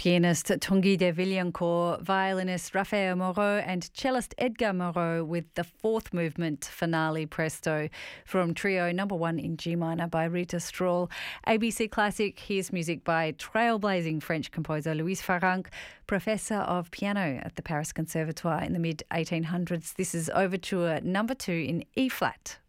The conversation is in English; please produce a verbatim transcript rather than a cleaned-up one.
Pianist Tanguy de Villancourt, violinist Raphael Moreau and cellist Edgar Moreau with the fourth movement finale presto from trio number one in G minor by Rita Strahl. A B C Classic, here's music by trailblazing French composer Louis Farrenc, professor of piano at the Paris Conservatoire in the mid eighteen hundreds. This is Overture number two in E flat.